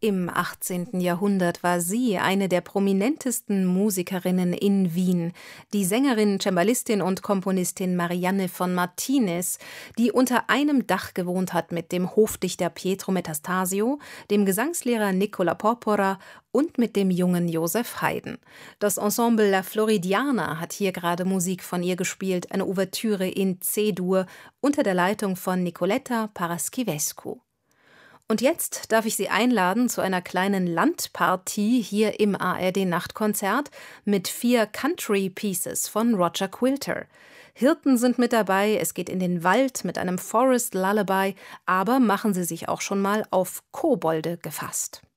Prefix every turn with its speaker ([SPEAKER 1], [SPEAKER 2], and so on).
[SPEAKER 1] Im 18. Jahrhundert war sie eine der prominentesten Musikerinnen in Wien, die Sängerin, Cembalistin und Komponistin Marianne von Martinez, die unter einem Dach gewohnt hat mit dem Hofdichter Pietro Metastasio, dem Gesangslehrer Nicola Porpora und mit dem jungen Joseph Haydn. Das Ensemble La Floridiana hat hier gerade Musik von ihr gespielt, eine Ouvertüre in C-Dur unter der Leitung von Nicoletta Paraschivescu. Und jetzt darf ich Sie einladen zu einer kleinen Landpartie hier im ARD-Nachtkonzert mit 4 Country Pieces von Roger Quilter. Hirten sind mit dabei, es geht in den Wald mit einem Forest Lullaby, aber machen Sie sich auch schon mal auf Kobolde gefasst.